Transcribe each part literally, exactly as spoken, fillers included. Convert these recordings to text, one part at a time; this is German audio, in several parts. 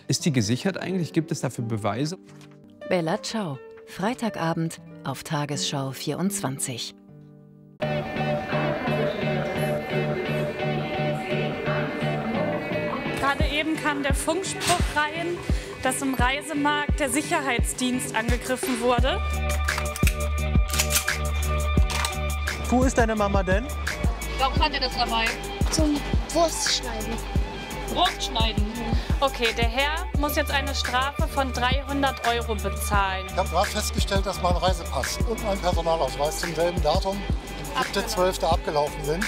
Ist die gesichert eigentlich? Gibt es dafür Beweise? Bella Ciao, Freitagabend auf Tagesschau vierundzwanzig. Gerade eben kam der Funkspruch rein, dass im Reisemarkt der Sicherheitsdienst angegriffen wurde. Wo ist deine Mama denn? Warum hat er das dabei? Zum Wurstschneiden. Brotschneiden. Okay, der Herr muss jetzt eine Strafe von dreihundert Euro bezahlen. Ich habe gerade festgestellt, dass mein Reisepass und mein Personalausweis zum selben Datum, siebter zwölfter abgelaufen sind.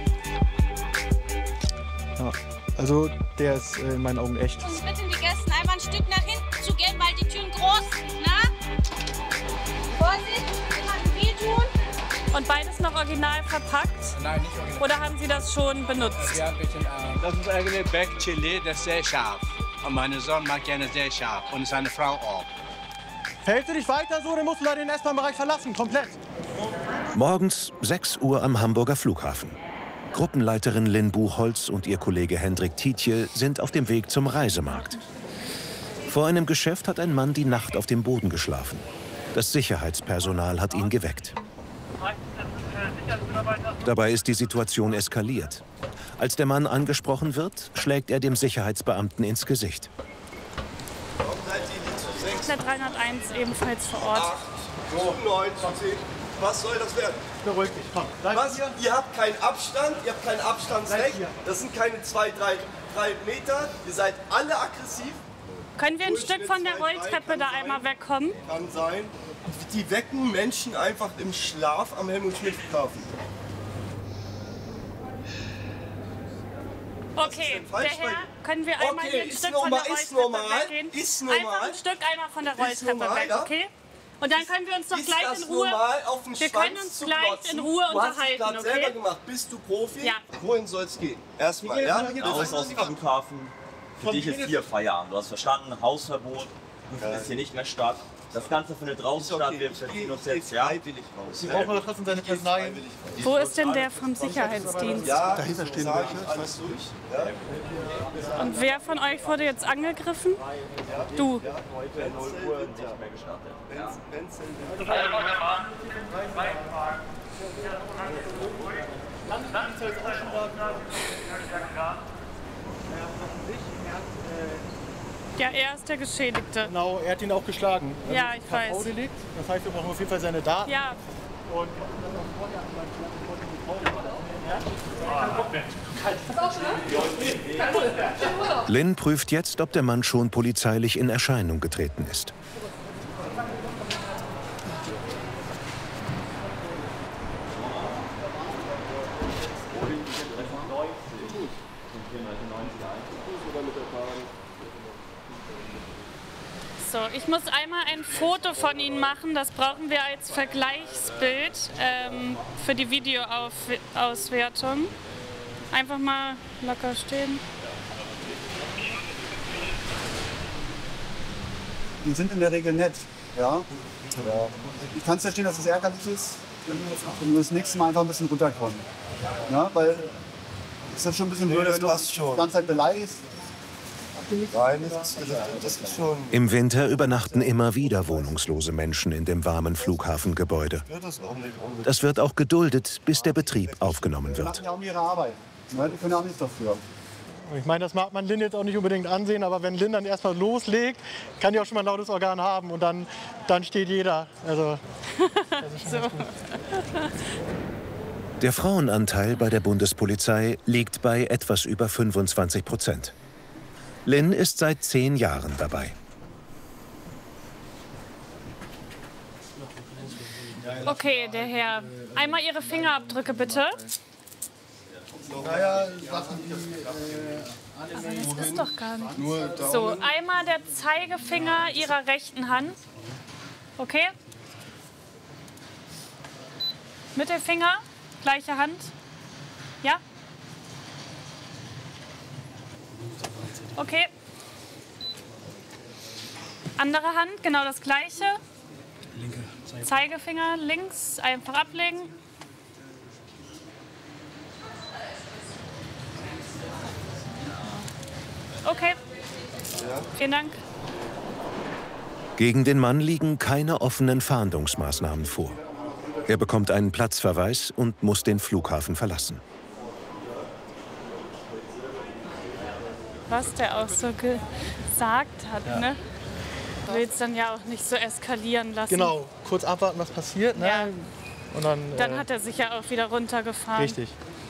Ja, also der ist äh, in meinen Augen echt. Und bitten die Gäste einmal ein Stück nach hinten zu gehen, weil die Türen groß sind, ne? Vorsicht, jemanden wehtun. Und beides noch original verpackt? Nein, nicht original. Oder haben Sie das schon benutzt? Ja, ein bisschen, äh das ist eigentlich Back Chili, das ist sehr scharf. Und meine Sohn mag gerne sehr scharf und seine Frau auch. Fällst du dich weiter so, dann musst du leider den S-Bahn-Bereich verlassen, komplett. Morgens sechs Uhr am Hamburger Flughafen. Gruppenleiterin Lynn Buchholz und ihr Kollege Hendrik Tietje sind auf dem Weg zum Reisemarkt. Vor einem Geschäft hat ein Mann die Nacht auf dem Boden geschlafen. Das Sicherheitspersonal hat ihn geweckt. Dabei ist die Situation eskaliert. Als der Mann angesprochen wird, schlägt er dem Sicherheitsbeamten ins Gesicht. Der dreihunderteins ebenfalls vor Ort. neunzehn. Was soll das werden? Beruhig dich, komm. Was? Ihr habt keinen Abstand, ihr habt kein Abstandsrecht. Das sind keine zwei, drei, drei Meter. Ihr seid alle aggressiv. Können wir ein Stück von der Rolltreppe da einmal wegkommen? Kann sein. Die wecken Menschen einfach im Schlaf am Helmut-Schmidt-Flughafen. Okay, der Herr, können wir einmal Okay, hier ein ist Stück von der normal, ist Rolltreppe normal, weggehen? ist normal. Einfach ein Stück einmal von der Ist Rolltreppe normal, weg, ja. okay? Und dann können wir uns doch Ist gleich das in Ruhe, normal, auf den wir Schwanz können uns zu gleich glotzen? in Ruhe Du hast es unterhalten, gerade selber okay? gemacht. Bist du Profi? Ja. Wohin soll es gehen? Erstmal, ja? Raus aus dem Flughafen. Für dich ist hier Feierabend. Du hast verstanden, Hausverbot, ist hier nicht mehr statt. Das Ganze findet draußen statt, wir verziehen uns jetzt, ja? Sie brauchen aber trotzdem seine Personalien. Wo ist denn der vom Sicherheitsdienst? Ja, Dahinter stehen sag welche. ich alles durch. Ja? Und wer von euch wurde jetzt angegriffen? Du. Heute null Uhr nicht mehr gestattet. Ja. Ja, er ist der Geschädigte. Genau, er hat ihn auch geschlagen. Ja, ich weiß. K O-Delikt. Das heißt, wir brauchen auf jeden Fall seine Daten. Ja. Und Lynn prüft jetzt, ob der Mann schon polizeilich in Erscheinung getreten ist. So, ich muss einmal ein Foto von Ihnen machen. Das brauchen wir als Vergleichsbild ähm, für die Videoauswertung. Einfach mal locker stehen. Die sind in der Regel nett. Ja? Ja. Ich kann es verstehen, dass es ärgerlich ist. Und das nächste Mal einfach ein bisschen runterkommen. Ja, weil es ist schon ein bisschen blöd, wenn du die ganze Zeit beleidigst. Nein, das ist, das ist schon. Im Winter übernachten immer wieder wohnungslose Menschen in dem warmen Flughafengebäude. Das wird auch geduldet, bis der Betrieb aufgenommen Die machen wird. ja auch ihre Arbeit. Ne? Die können ja auch nichts dafür. ich meine, das mag man Lynn jetzt auch nicht unbedingt ansehen, aber wenn Lynn dann erstmal loslegt, kann die auch schon mal ein lautes Organ haben und dann, dann steht jeder. Also, das ist schon ganz gut. Der Frauenanteil bei der Bundespolizei liegt bei etwas über fünfundzwanzig Prozent. Lynn ist seit zehn Jahren dabei. Okay, der Herr. Einmal Ihre Fingerabdrücke, bitte. Naja, Sachen, die äh, Aber das ist doch gar nicht. So, einmal der Zeigefinger Ihrer rechten Hand. Okay? Mittelfinger, gleiche Hand. Ja? Okay. Andere Hand, genau das gleiche. Linke Zeigefinger links, einfach ablegen. Okay. Vielen Dank. Gegen den Mann liegen keine offenen Fahndungsmaßnahmen vor. Er bekommt einen Platzverweis und muss den Flughafen verlassen. Was der auch so gesagt hat, Ja. ne? Du willst dann ja auch nicht so eskalieren lassen. Genau, kurz abwarten, was passiert. Ne? Ja. Und dann, Dann äh, hat er sich ja auch wieder runtergefahren. Richtig.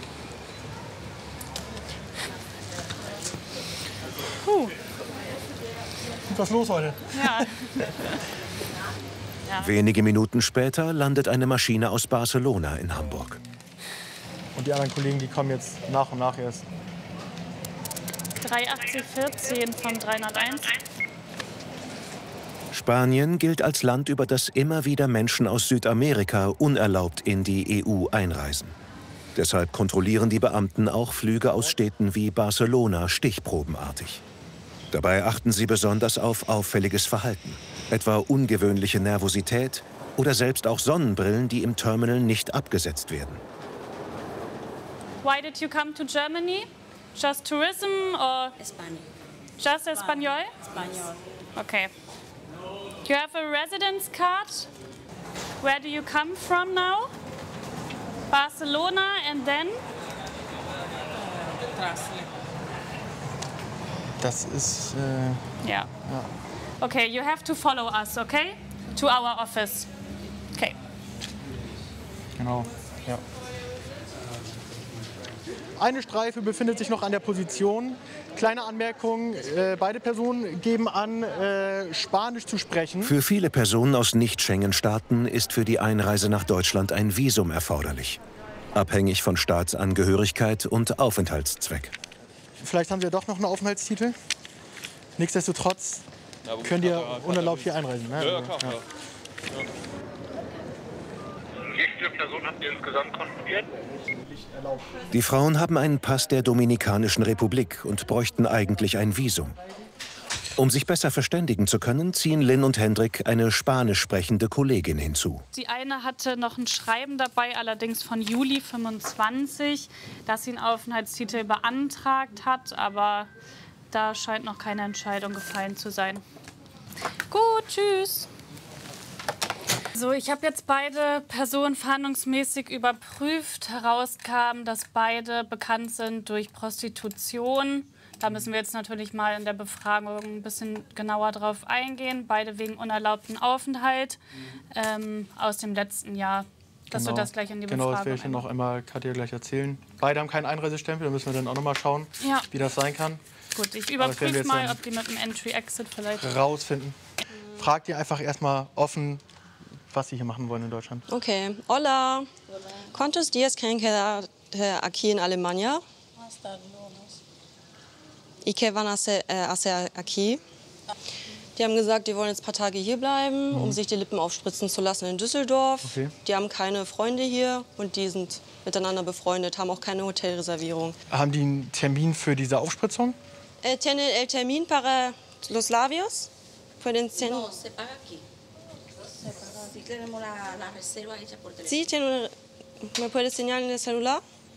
Puh. Was ist los heute? Ja. ja. Wenige Minuten später landet eine Maschine aus Barcelona in Hamburg. Und die anderen Kollegen, die kommen jetzt nach und nach erst. drei achtzig vierzehn von dreihunderteins. Spanien gilt als Land, über das immer wieder Menschen aus Südamerika unerlaubt in die E U einreisen. Deshalb kontrollieren die Beamten auch Flüge aus Städten wie Barcelona stichprobenartig. Dabei achten sie besonders auf auffälliges Verhalten, etwa ungewöhnliche Nervosität oder selbst auch Sonnenbrillen, die im Terminal nicht abgesetzt werden. Why did you come to Germany? Just tourism or Español. just Espanol? Español. Okay. You have a residence card? Where do you come from now? Barcelona and then? Das ist... Äh, Ja. ja. Okay, you have to follow us, okay? To our office. Okay. Genau, ja. Eine Streife befindet sich noch an der Position. Kleine Anmerkung, äh, beide Personen geben an, äh, Spanisch zu sprechen. Für viele Personen aus Nicht-Schengen-Staaten ist für die Einreise nach Deutschland ein Visum erforderlich. Abhängig von Staatsangehörigkeit und Aufenthaltszweck. Vielleicht haben Sie ja doch noch einen Aufenthaltstitel. Nichtsdestotrotz könnt ihr unerlaubt hier einreisen. Ne? Ja, ja, klar. Ja. Ja. Wie viele Personen habt ihr insgesamt kontrolliert? Die Frauen haben einen Pass der Dominikanischen Republik und bräuchten eigentlich ein Visum. Um sich besser verständigen zu können, ziehen Lynn und Hendrik eine spanisch sprechende Kollegin hinzu. Die eine hatte noch ein Schreiben dabei, allerdings von Juli fünfundzwanzig, dass sie einen Aufenthaltstitel beantragt hat, aber da scheint noch keine Entscheidung gefallen zu sein. Gut, tschüss. So, ich habe jetzt beide Personen verhandlungsmäßig überprüft. Herauskam, dass beide bekannt sind durch Prostitution. Da müssen wir jetzt natürlich mal in der Befragung ein bisschen genauer drauf eingehen. Beide wegen unerlaubten Aufenthalt ähm, aus dem letzten Jahr. Dass Genau. wir das gleich in die Genau, das Befragung werde ich dann noch einmal Katja gleich erzählen. Beide haben keinen Einreisestempel, da müssen wir dann auch noch mal schauen, Ja. wie das sein kann. Gut, ich Aber das werden wir überprüfe jetzt mal, dann ob die mit dem Entry-Exit vielleicht... rausfinden. Fragt ihr einfach erstmal offen, was sie hier machen wollen in Deutschland. Ok, hola. ¿Cuántos días creen quedar aquí en Alemania? ¿Y qué van a hacer, äh, hacer aquí? Die haben gesagt, die wollen jetzt ein paar Tage hier bleiben, um Mhm. sich die Lippen aufspritzen zu lassen in Düsseldorf. Okay. Die haben keine Freunde hier und die sind miteinander befreundet, haben auch keine Hotelreservierung. Haben die einen Termin für diese Aufspritzung? Eh, ¿Tienen el termin para los labios? ¿Pueden sen- No, se paga aquí. Sí tenemos la, la reserva hecha por teléfono. Sí, tienen una- ¿me puede señalar en el celular?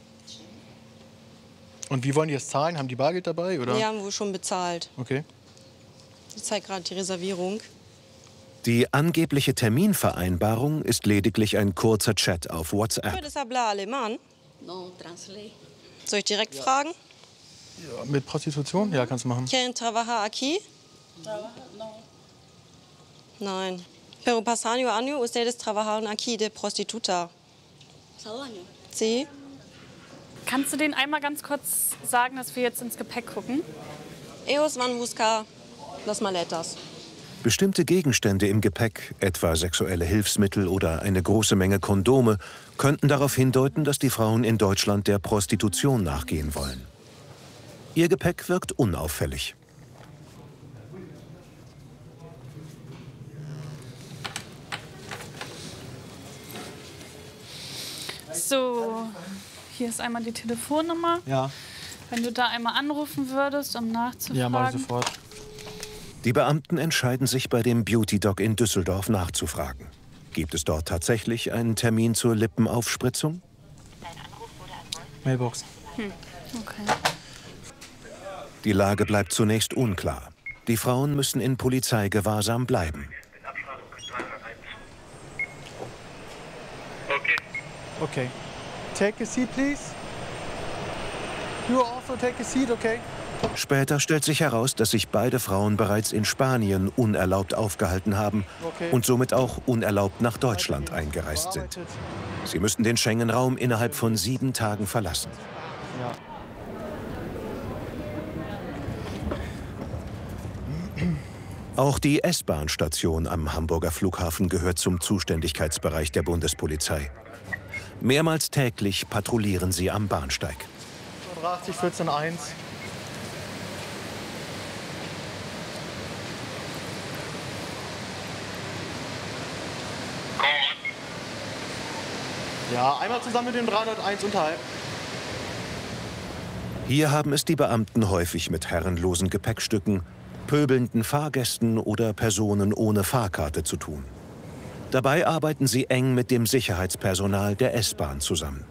Und wie wollen die das zahlen? Haben die Bargeld dabei? Oder? Die haben wohl schon bezahlt. Okay. Ich zeige gerade die Reservierung. Die angebliche Terminvereinbarung ist lediglich ein kurzer Chat auf WhatsApp. ¿Puedes hablar alemán? No, translate. Soll ich direkt fragen? Ja, mit Prostitution? Ja, kannst du machen. ¿Quieren trabajar aquí? Trabaja? No. Nein. Pero pasaron años ustedes trabajaron aquí de prostituta. Pasado año. Sí. Kannst du denen einmal ganz kurz sagen, dass wir jetzt ins Gepäck gucken? Ellos van a buscar las maletas. Bestimmte Gegenstände im Gepäck, etwa sexuelle Hilfsmittel oder eine große Menge Kondome, könnten darauf hindeuten, dass die Frauen in Deutschland der Prostitution nachgehen wollen. Ihr Gepäck wirkt unauffällig. So, hier ist einmal die Telefonnummer. Ja. Wenn du da einmal anrufen würdest, um nachzufragen. Ja, mach ich sofort. Die Beamten entscheiden sich, bei dem Beauty Doc in Düsseldorf nachzufragen. Gibt es dort tatsächlich einen Termin zur Lippenaufspritzung? Mailbox. Hm, okay. Die Lage bleibt zunächst unklar. Die Frauen müssen in Polizeigewahrsam bleiben. Okay. Okay. Take a seat, please. You also take a seat, okay? Später stellt sich heraus, dass sich beide Frauen bereits in Spanien unerlaubt aufgehalten haben Okay. und somit auch unerlaubt nach Deutschland eingereist sind. Sie müssen den Schengen-Raum innerhalb von sieben Tagen verlassen. Ja. Auch die S-Bahn-Station am Hamburger Flughafen gehört zum Zuständigkeitsbereich der Bundespolizei. Mehrmals täglich patrouillieren sie am Bahnsteig. achtzig vierzehn eins. Ja, einmal zusammen mit dem dreihunderteins unterhalb. Hier haben es die Beamten häufig mit herrenlosen Gepäckstücken, pöbelnden Fahrgästen oder Personen ohne Fahrkarte zu tun. Dabei arbeiten sie eng mit dem Sicherheitspersonal der S-Bahn zusammen.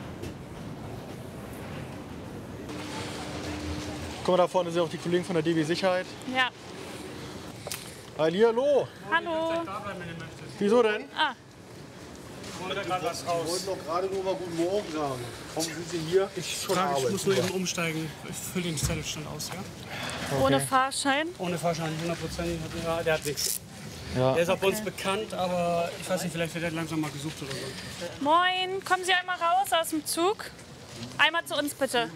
Guck mal, da vorne sind auch die Kollegen von der D B Sicherheit. Ja. Hallihallo. Hallo. Wieso denn? Ah. Ich wollte gerade was raus. Ich wollte doch gerade nur mal guten Morgen sagen. Warum sind Sie hier? Ich, frage, ich muss nur eben umsteigen. Ich fülle den Zettelstand aus, ja? Okay. Ohne Fahrschein? Ohne Fahrschein, hundert Prozent. Ja, der hat nichts. Ja. Der ist auch bei Okay. uns bekannt, aber ich weiß nicht, vielleicht wird er langsam mal gesucht oder so. Moin, kommen Sie einmal raus aus dem Zug? Einmal zu uns bitte.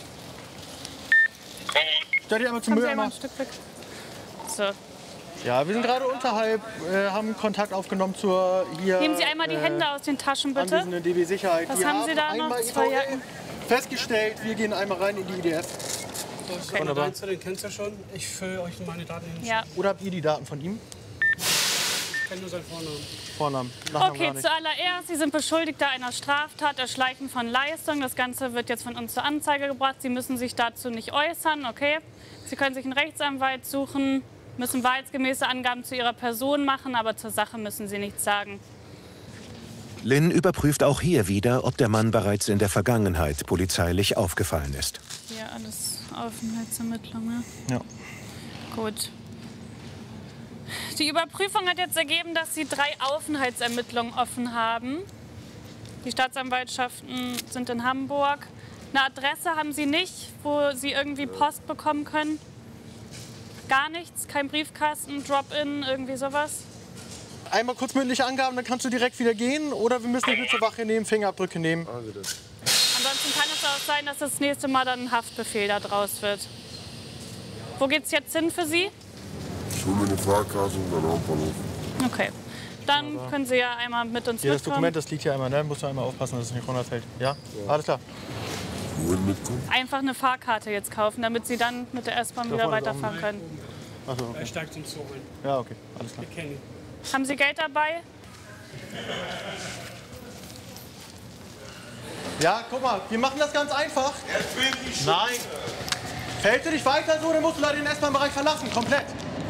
Stell dich einmal zum Kommen Sie Mülleimer. einmal ein Stück weg. So. Ja, wir sind gerade unterhalb, äh, haben Kontakt aufgenommen zur hier. Nehmen Sie einmal die äh, Hände aus den Taschen bitte. anwesenden D B Sicherheit. Was Wir haben Sie da noch? einmal Zwei I V L Jacken? festgestellt, wir gehen einmal rein in die I D F. Das Okay. Wunderbar. Den kennst du ja schon. Ich fülle euch meine Daten hin. Ja. Oder habt ihr die Daten von ihm? Ich kenne nur seinen Vornamen. Vornamen. Nachnamen Okay, gar nicht. zuallererst, Sie sind Beschuldigter einer Straftat, Erschleichen von Leistung. Das Ganze wird jetzt von uns zur Anzeige gebracht. Sie müssen sich dazu nicht äußern, okay? Sie können sich einen Rechtsanwalt suchen, müssen wahrheitsgemäße Angaben zu Ihrer Person machen, aber zur Sache müssen Sie nichts sagen. Lynn überprüft auch hier wieder, ob der Mann bereits in der Vergangenheit polizeilich aufgefallen ist. Hier alles Aufenthaltsermittlung, ne? Ja. Gut. Die Überprüfung hat jetzt ergeben, dass Sie drei Aufenthaltsermittlungen offen haben. Die Staatsanwaltschaften sind in Hamburg. Eine Adresse haben Sie nicht, wo Sie irgendwie Post bekommen können? Gar nichts? Kein Briefkasten, Drop-in, irgendwie sowas? Einmal kurz mündliche Angaben, dann kannst du direkt wieder gehen. Oder wir müssen dich mit zur Wache nehmen, Fingerabdrücke nehmen. Ansonsten kann es auch sein, dass das nächste Mal dann ein Haftbefehl da draus wird. Wo geht's jetzt hin für Sie? Ich hole mir eine Fahrkarte und dann Hauptbahnhof. Okay. Dann können Sie ja einmal mit uns Hier, das mitkommen. Dokument, das liegt hier einmal, ne? Musst du einmal aufpassen, dass es nicht runterfällt. Ja? Alles klar. Wohin mitkommen? Einfach eine Fahrkarte jetzt kaufen, damit Sie dann mit der S-Bahn Da wieder vorne ist auch weiterfahren ein- können. Achso, okay. Er steigt zum Zug ein. Ja, okay, alles klar. Wir kennen ihn. Haben Sie Geld dabei? Ja, guck mal, wir machen das ganz einfach. Nein. Fällst du dich weiter so, dann musst du leider den S-Bahn-Bereich verlassen, komplett.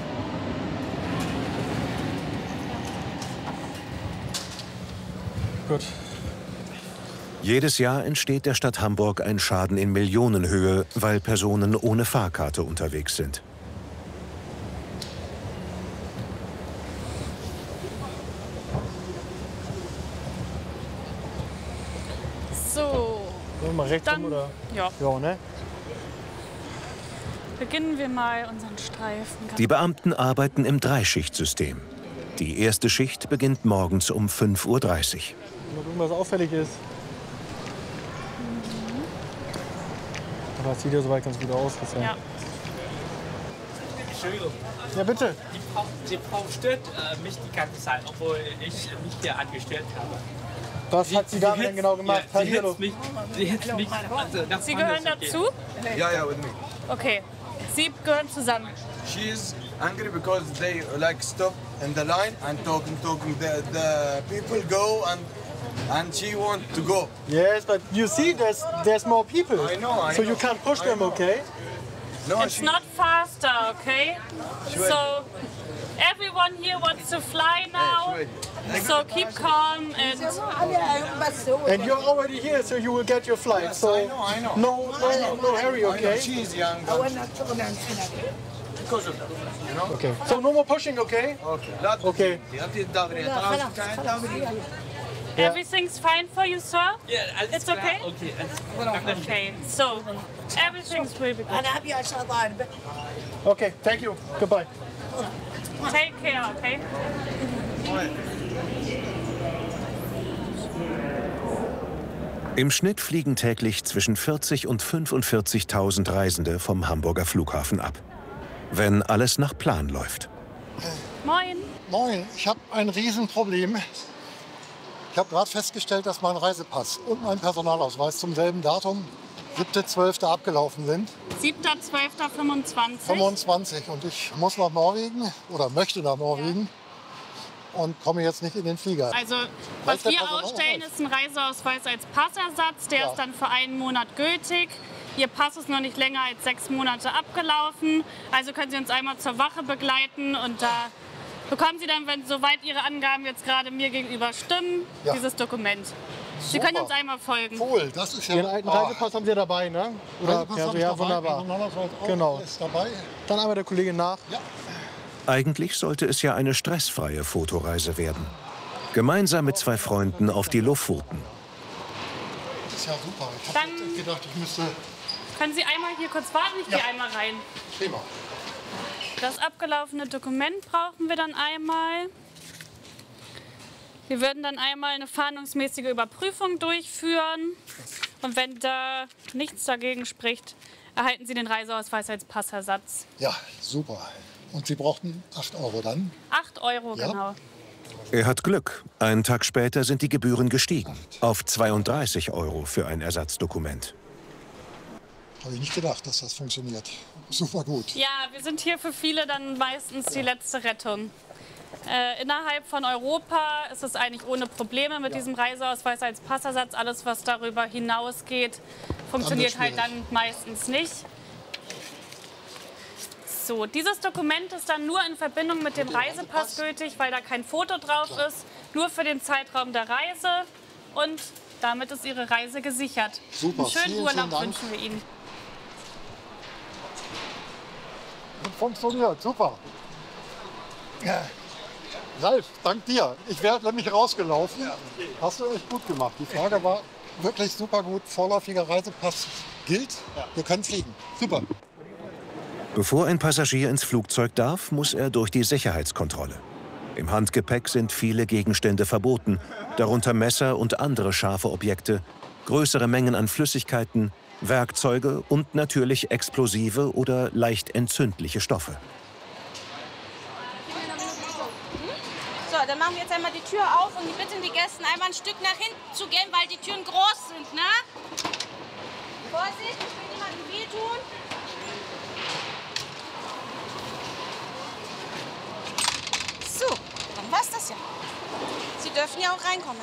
Gut. Jedes Jahr entsteht der Stadt Hamburg ein Schaden in Millionenhöhe, weil Personen ohne Fahrkarte unterwegs sind. So. Wollen wir mal rechts Dann- rum oder? Ja. Ja, ne? Beginnen wir mal unseren Streifen. Die Beamten arbeiten im Dreischichtsystem. Die erste Schicht beginnt morgens um fünf Uhr dreißig. Mal gucken, was auffällig ist. Aber es sieht ja soweit ganz gut aus. bisher. Ja. Entschuldigung. Ja, bitte. Die Frau, die Frau stört äh, mich die ganze Zeit, obwohl ich mich hier angestellt habe. Was hat sie da denn genau gemacht? Ja, sie Hallihallo. hetzt mich, sie hetzt mich also nach Sie vorne gehören zu gehen. dazu? Yeah, yeah, with me. Okay. Sie gehören zusammen. She's angry because they like stop in the line and talking, talking. The, the people go and and she want to go. Yes, but you see, there's there's more people. I know, I so know. you can't push I them, know. okay? No, It's she, not faster, okay? Sure. So everyone here wants to fly now. So keep calm and And you're already here, so you will get your flight. So I know, I know. no, no, no, no hurry, I know, okay? she's young. because of that. You know? Okay. So no more pushing, okay? Okay. Okay. Everything's fine for you, sir? Yeah, alles It's klar. okay? Okay, alles klar. Okay, so everything's will be good. Okay, thank you. Goodbye. Take care, okay? Im Schnitt fliegen täglich zwischen vierzig und fünfundvierzigtausend Reisende vom Hamburger Flughafen ab. Wenn alles nach Plan läuft. Moin. Moin, ich habe ein Riesenproblem. Ich habe gerade festgestellt, dass mein Reisepass und mein Personalausweis zum selben Datum, siebter zwölfter abgelaufen sind. siebter zwölfter fünfundzwanzig. fünfundzwanzig. Und ich muss nach Norwegen oder möchte nach Norwegen und komme jetzt nicht in den Flieger. Also, Weiß was der wir Personalausweis? ausstellen, ist ein Reiseausweis als Passersatz. Der Ja. ist dann für einen Monat gültig. Ihr Pass ist noch nicht länger als sechs Monate abgelaufen. Also können Sie uns einmal zur Wache begleiten und da bekommen Sie dann, wenn soweit Ihre Angaben jetzt gerade mir gegenüber stimmen, Ja. dieses Dokument. Sie Super. können uns einmal folgen. Cool, das ist ja... Den alten Reisepass haben Sie dabei, ne? Oder? Reisepass Ja, hab so, ich ja, dabei, wunderbar. Personalausweis auch, Genau. ist dabei. Dann einmal der Kollege nach. Ja. Eigentlich sollte es ja eine stressfreie Fotoreise werden. Gemeinsam mit zwei Freunden auf die Lofoten. Das ist ja super. Ich habe Dann- gedacht, ich müsste... Können Sie einmal hier kurz warten? Ich Ja. gehe einmal rein. Prima. Das abgelaufene Dokument brauchen wir dann einmal. Wir würden dann einmal eine fahndungsmäßige Überprüfung durchführen. Und wenn da nichts dagegen spricht, erhalten Sie den Reiseausweis als Passersatz. Ja, super. Und Sie brauchten acht Euro dann? acht Euro, Ja. genau. Er hat Glück. Einen Tag später sind die Gebühren gestiegen. Auf zweiunddreißig Euro für ein Ersatzdokument. Habe ich nicht gedacht, dass das funktioniert. Super gut. Ja, wir sind hier für viele dann meistens die letzte Rettung. Äh, innerhalb von Europa ist es eigentlich ohne Probleme mit diesem Reiseausweis als Passersatz. Alles, was darüber hinausgeht, funktioniert Dann halt wird's dann meistens nicht. So, dieses Dokument ist dann nur in Verbindung mit dem Reisepass gültig, weil da kein Foto drauf ist, nur für den Zeitraum der Reise und damit ist Ihre Reise gesichert. Super, Einen schönen vielen, Urlaub vielen Dank. wünschen wir Ihnen. Funktioniert, super. Ja. Ralf, dank dir. Ich wäre nämlich rausgelaufen. Hast du echt gut gemacht. Die Frage war wirklich super gut. Vorläufiger Reisepass gilt. Wir können fliegen. Super. Bevor ein Passagier ins Flugzeug darf, muss er durch die Sicherheitskontrolle. Im Handgepäck sind viele Gegenstände verboten, darunter Messer und andere scharfe Objekte, größere Mengen an Flüssigkeiten, Werkzeuge und natürlich explosive oder leicht entzündliche Stoffe. So, dann machen wir jetzt einmal die Tür auf und bitten die Gäste einmal ein Stück nach hinten zu gehen, weil die Türen groß sind, ne? Vorsicht, ich will niemandem wehtun. So, dann war's das ja. Sie dürfen ja auch reinkommen.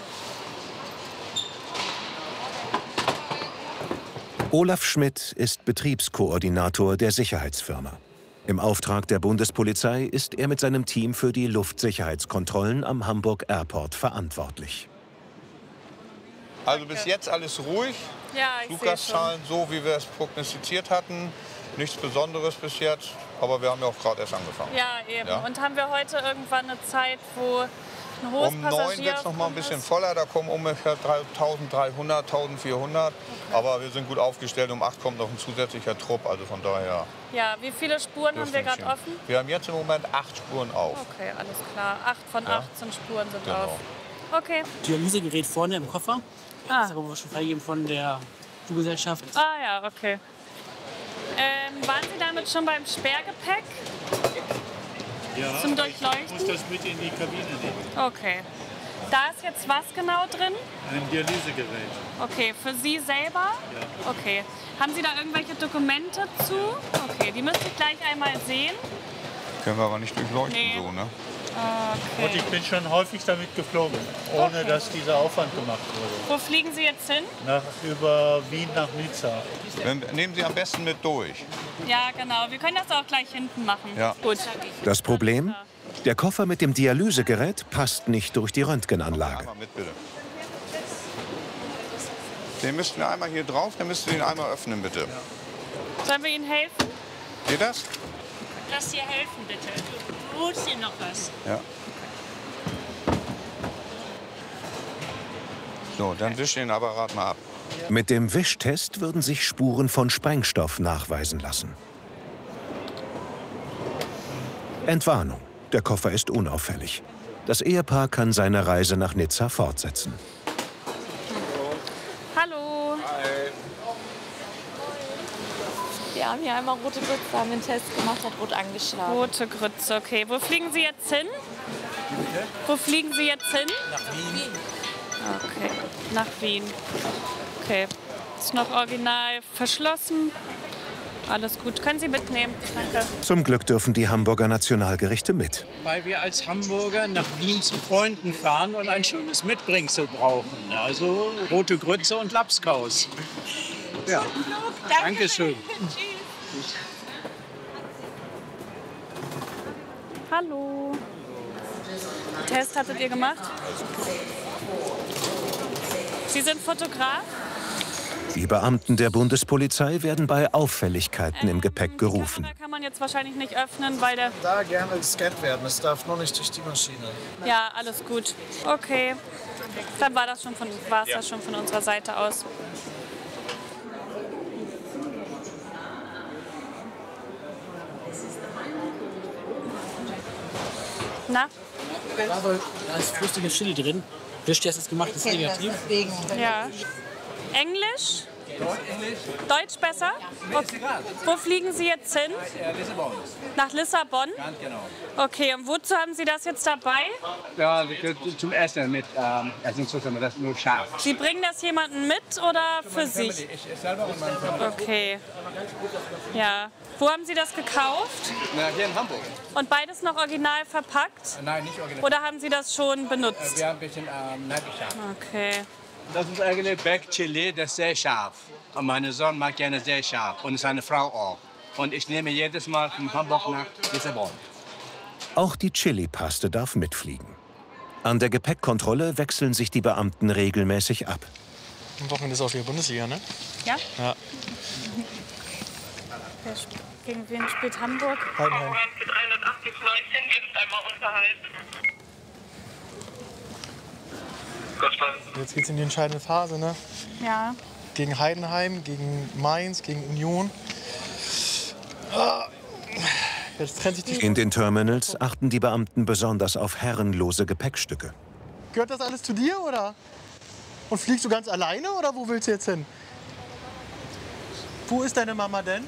Olaf Schmidt ist Betriebskoordinator der Sicherheitsfirma. Im Auftrag der Bundespolizei ist er mit seinem Team für die Luftsicherheitskontrollen am Hamburg Airport verantwortlich. Also bis jetzt alles ruhig. Ja, ich sehe Fluggastschalen so, wie wir es prognostiziert hatten. Nichts Besonderes bis jetzt, aber wir haben ja auch gerade erst angefangen. Ja, eben. Ja. Und haben wir heute irgendwann eine Zeit, wo ein hohes Um neun wird es noch mal ein bisschen voller, da kommen ungefähr eintausenddreihundert, eintausendvierhundert. Aber wir sind gut aufgestellt, um acht kommt noch ein zusätzlicher Trupp, also von daher. Ja, wie viele Spuren haben wir gerade dürfte offen? Wir haben jetzt im Moment acht Spuren auf. Okay, alles klar. Acht von Ja. achtzehn Spuren sind Genau. auf. Okay. Dialysegerät vorne im Koffer. Ah. Das ist aber schon freigegeben von der Fluggesellschaft. Ah ja, okay. Ähm, waren Sie damit schon beim Sperrgepäck? Ja, Zum aber ich Durchleuchten? muss das mit in die Kabine nehmen. Okay. Da ist jetzt was genau drin? Ein Dialysegerät. Okay, für Sie selber? Ja. Okay. Haben Sie da irgendwelche Dokumente zu? Okay, die müsste ich gleich einmal sehen. Können wir aber nicht durchleuchten Nee. so, ne? Okay. Und ich bin schon häufig damit geflogen, ohne Okay. dass dieser Aufwand gemacht wurde. Wo fliegen Sie jetzt hin? Nach, über Wien nach Nizza. Dann nehmen Sie am besten mit durch. Ja, genau. Wir können das auch gleich hinten machen. Ja. Gut. Das Problem? Der Koffer mit dem Dialysegerät passt nicht durch die Röntgenanlage. Einmal mit, bitte. Den müssten wir einmal hier drauf, dann müssten wir ihn einmal öffnen, bitte. Sollen wir Ihnen helfen? Geht das? das dir helfen, bitte? Du holst dir noch was. Ja. So, dann wisch den Apparat mal ab. Mit dem Wischtest würden sich Spuren von Sprengstoff nachweisen lassen. Entwarnung. Der Koffer ist unauffällig. Das Ehepaar kann seine Reise nach Nizza fortsetzen. Hallo. Hi. Wir haben hier einmal rote Grütze, haben den Test gemacht, hat rot angeschlagen. Rote Grütze, okay. Wo fliegen Sie jetzt hin? Wo fliegen Sie jetzt hin? Nach Wien. Okay, nach Wien. Okay, ist noch original verschlossen. Alles gut, können Sie mitnehmen. Danke. Zum Glück dürfen die Hamburger Nationalgerichte mit. Weil wir als Hamburger nach Wien zu Freunden fahren und ein schönes Mitbringsel brauchen. Also rote Grütze und Lapskaus. Ja, Dankeschön. Hallo. Den Test hattet ihr gemacht? Sie sind Fotograf? Die Beamten der Bundespolizei werden bei Auffälligkeiten im Gepäck gerufen. Da kann man jetzt wahrscheinlich nicht öffnen, weil der... Da gerne gescannt werden, es darf nur nicht durch die Maschine. Ja, alles gut. Okay, dann war das schon von, war es Ja. das schon von unserer Seite aus. Na? Aber da ist flüssiger Chili drin. Wischtest ist gemacht, ist negativ. Ja. Englisch? Deutsch besser? Okay. Wo fliegen Sie jetzt hin? Lissabon. Nach Lissabon? Ganz genau. Okay, und wozu haben Sie das jetzt dabei? Ja, zum Essen mit ähm, Essen zusammen, das ist nur scharf. Sie bringen das jemanden mit oder für sich? Ich selber und meine Familie. Okay. Ja. Wo haben Sie das gekauft? Na, hier in Hamburg. Und beides noch original verpackt? Nein, nicht original. Oder haben Sie das schon benutzt? Wir haben ein bisschen ähm, nachgeschaut. Okay. Das ist eigentlich Back Chili, das ist sehr scharf. Und mein Sohn mag gerne sehr scharf und seine Frau auch. Und ich nehme jedes Mal von Hamburg nach Lissabon. Auch die Chili-Paste darf mitfliegen. An der Gepäckkontrolle wechseln sich die Beamten regelmäßig ab. Am Wochenende ist auch wieder Bundesliga, ne? Ja? Ja. Wer sp- Gegen wen spielt Hamburg? Heidenheim. Jetzt geht's in die entscheidende Phase, ne? Ja. Gegen Heidenheim, gegen Mainz, gegen Union. Ah. Jetzt trennt sich die In den Terminals achten die Beamten besonders auf herrenlose Gepäckstücke. Gehört das alles zu dir, oder? Und fliegst du ganz alleine, oder wo willst du jetzt hin? Wo ist deine Mama denn?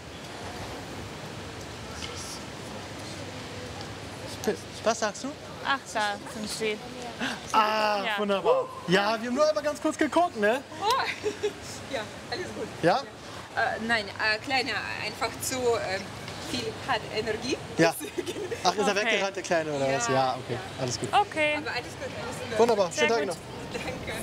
Was sagst du? Ach, da sind sie. Ah, Ja. wunderbar. Ja, wir haben nur einmal ganz kurz geguckt, ne? Oh. Ja, alles gut. Ja? Äh, nein, äh, kleiner, einfach zu äh, viel hat Energie. Ja. Ach, ist er Okay. weggerannt, der Kleine, oder was? Ja, okay, alles gut. Okay. Aber alles gut, alles gut. Wunderbar, Sehr schönen Tag gut. noch. Danke.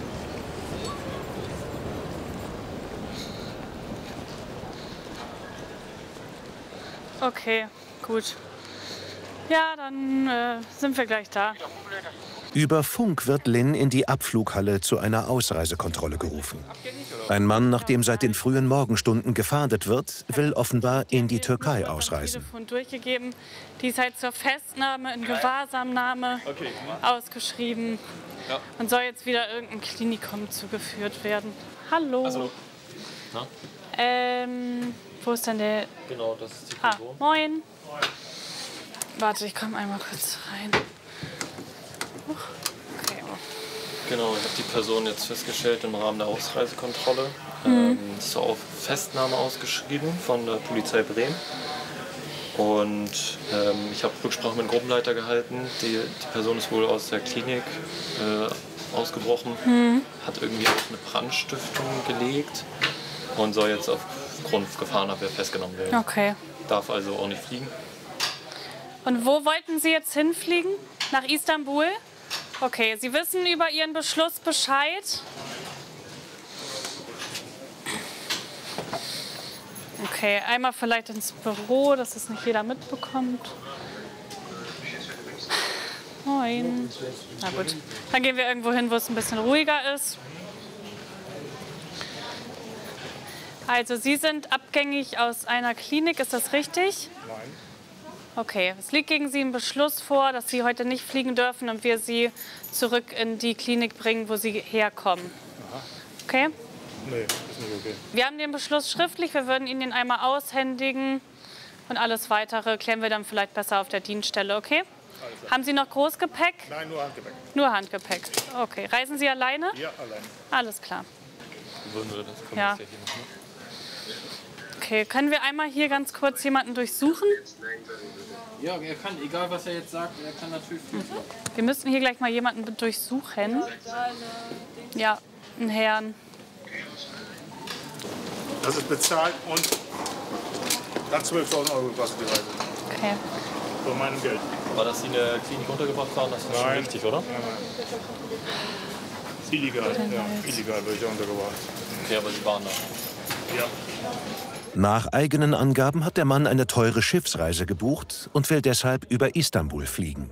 Okay, gut. Ja, dann äh, sind wir gleich da. Über Funk wird Lynn in die Abflughalle zu einer Ausreisekontrolle gerufen. Ein Mann, nach dem seit den frühen Morgenstunden gefahndet wird, will offenbar in die Türkei ausreisen. Telefon durchgegeben. Die ist halt zur Festnahme in Gewahrsamnahme Okay. ausgeschrieben Ja. und soll jetzt wieder irgendein Klinikum zugeführt werden. Hallo. Also, na? Ähm, wo ist denn der? Genau, das ist die Ah, Person. moin. Warte, ich komme einmal kurz rein. Huch. Okay. Genau, ich habe die Person jetzt festgestellt im Rahmen der Ausreisekontrolle. Mhm. Ähm, ist so auf Festnahme ausgeschrieben von der Polizei Bremen. Und ähm, ich habe Rücksprache mit dem Gruppenleiter gehalten. Die, die Person ist wohl aus der Klinik äh, ausgebrochen, Mhm. hat irgendwie auch eine Brandstiftung gelegt und soll jetzt aufgrund Gefahrenabwehr festgenommen werden. Okay. Darf also auch nicht fliegen. Und wo wollten Sie jetzt hinfliegen? Nach Istanbul? Okay, Sie wissen über Ihren Beschluss Bescheid? Okay, einmal vielleicht ins Büro, dass es nicht jeder mitbekommt. Moin. Na gut, dann gehen wir irgendwo hin, wo es ein bisschen ruhiger ist. Also Sie sind abgängig aus einer Klinik, ist das richtig? Nein. Okay, es liegt gegen Sie ein Beschluss vor, dass Sie heute nicht fliegen dürfen und wir Sie zurück in die Klinik bringen, wo Sie herkommen. Aha. Okay? Nee, ist nicht okay. Wir haben den Beschluss schriftlich, wir würden Ihnen den einmal aushändigen und alles Weitere klären wir dann vielleicht besser auf der Dienststelle, okay? Haben Sie noch Großgepäck? Nein, nur Handgepäck. Nur Handgepäck. Okay. Reisen Sie alleine? Ja, alleine. Alles klar. Würden wir das kommen Ja. das ja hier noch mit? Okay, können wir einmal hier ganz kurz jemanden durchsuchen? Ja, er kann, egal was er jetzt sagt, er kann natürlich fliegen. Wir müssen hier gleich mal jemanden durchsuchen. Ja, einen Herrn. Das ist bezahlt und dann zwölftausend Euro kostet die Reise. Okay. Von meinem Geld. Aber dass Sie in der Klinik untergebracht waren, das ist schon Nein. richtig, oder? Nein, nein. Illegal, ja, illegal wird ja untergebracht. Okay, aber Sie waren da. Ja. Nach eigenen Angaben hat der Mann eine teure Schiffsreise gebucht und will deshalb über Istanbul fliegen.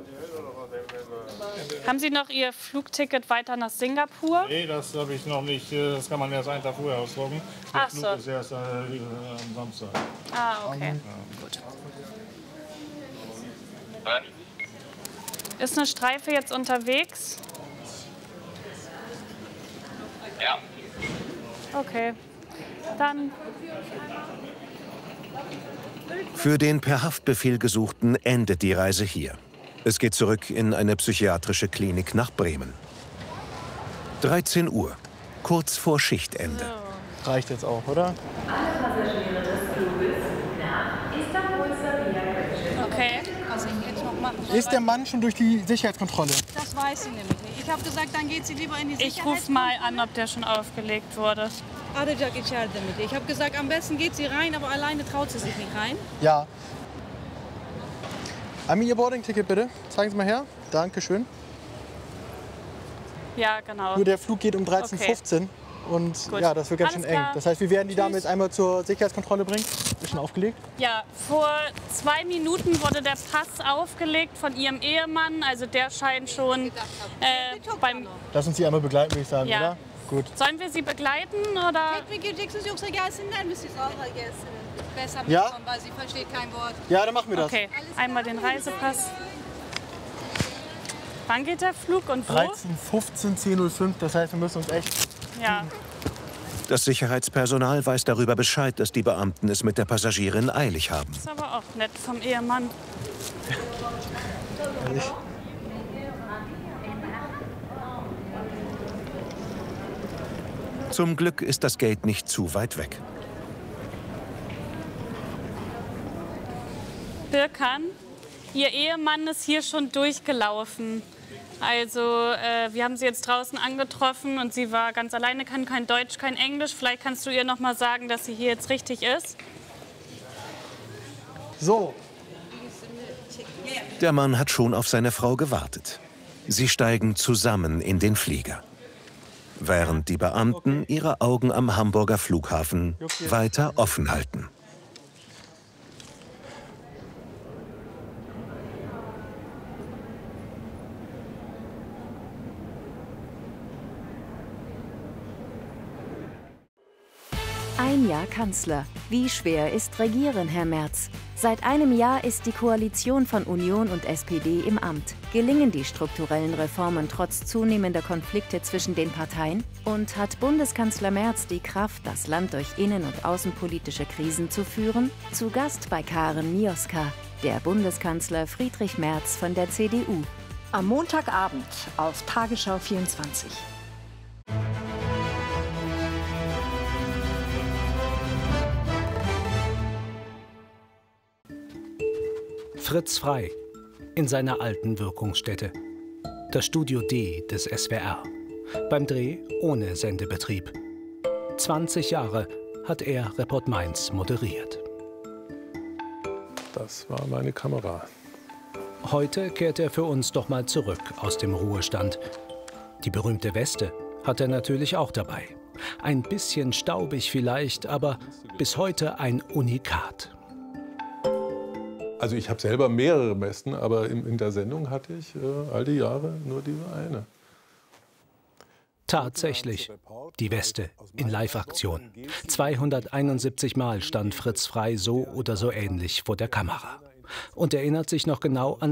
Haben Sie noch Ihr Flugticket weiter nach Singapur? Nee, das habe ich noch nicht. Das kann man erst einen Tag vorher ausdrucken. Der Ach Flug so. ist erst äh, am Samstag. Ah, okay. Gut. Ist eine Streife jetzt unterwegs? Ja. Okay. Dann Für den per Haftbefehl Gesuchten endet die Reise hier. Es geht zurück in eine psychiatrische Klinik nach Bremen. dreizehn Uhr, kurz vor Schichtende. Reicht jetzt auch, oder? Okay. Was ich jetzt noch machen soll, Ist der Mann schon durch die Sicherheitskontrolle? Das weiß sie nämlich nicht. Ich habe gesagt, dann geht sie lieber in die Ich rufe mal an, ob der schon aufgelegt wurde. Arayacak içeride mi diye. Ich habe gesagt, am besten geht sie rein, aber alleine traut sie sich nicht rein. Ja. Einmal Ihr Boarding-Ticket bitte. Zeigen Sie mal her. Dankeschön. Ja, genau. Nur der Flug geht um dreizehn Uhr fünfzehn. Und Gut. ja, das wird ganz Alles schön eng. klar. Das heißt, wir werden die Dame Tschüss. jetzt einmal zur Sicherheitskontrolle bringen. Ist schon aufgelegt? Ja, vor zwei Minuten wurde der Pass aufgelegt von ihrem Ehemann. Also der scheint schon äh, beim... Lass uns die einmal begleiten, würde ich sagen, Ja. oder? Gut. Sollen wir sie begleiten oder? Teknik gideceksiniz yoksa gelsinler mi siz? Allah gelsin. Besser Ja? bekommen, weil sie versteht kein Wort. Ja, dann machen wir das. Okay, einmal den Reisepass. Wann geht der Flug und wo? dreizehn fünfzehn, zehn null fünf. Das heißt, wir müssen uns echt... Ja. Das Sicherheitspersonal weiß darüber Bescheid, dass die Beamten es mit der Passagierin eilig haben. Ist aber auch nett vom Ehemann. Zum Glück ist das Gate nicht zu weit weg. Birkan, Ihr Ehemann ist hier schon durchgelaufen. Also äh, wir haben sie jetzt draußen angetroffen und sie war ganz alleine, kann kein Deutsch, kein Englisch. Vielleicht kannst du ihr noch mal sagen, dass sie hier jetzt richtig ist. So. Der Mann hat schon auf seine Frau gewartet. Sie steigen zusammen in den Flieger. Während die Beamten ihre Augen am Hamburger Flughafen weiter offen halten. Ein Jahr Kanzler. Wie schwer ist Regieren, Herr Merz? Seit einem Jahr ist die Koalition von Union und S P D im Amt. Gelingen die strukturellen Reformen trotz zunehmender Konflikte zwischen den Parteien? Und hat Bundeskanzler Merz die Kraft, das Land durch innen- und außenpolitische Krisen zu führen? Zu Gast bei Karen Mioska, der Bundeskanzler Friedrich Merz von der C D U. Am Montagabend auf Tagesschau vierundzwanzig. Fritz Frey in seiner alten Wirkungsstätte. Das Studio D des S W R. Beim Dreh ohne Sendebetrieb. zwanzig Jahre hat er Report Mainz moderiert. Das war meine Kamera. Heute kehrt er für uns doch mal zurück aus dem Ruhestand. Die berühmte Weste hat er natürlich auch dabei. Ein bisschen staubig vielleicht, aber bis heute ein Unikat. Also ich habe selber mehrere Westen, aber in, in der Sendung hatte ich äh, all die Jahre nur diese eine. Tatsächlich, die Weste in Live-Aktion. zweihunderteinundsiebzig Mal stand Fritz Frey so oder so ähnlich vor der Kamera. und erinnert sich noch genau an